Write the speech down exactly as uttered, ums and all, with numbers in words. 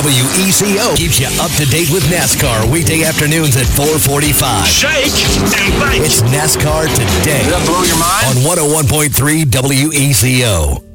W E C O keeps you up to date with NASCAR weekday afternoons at four forty-five. Shake and bake. It's NASCAR Today. Did that blow your mind? On one oh one point three W E C O.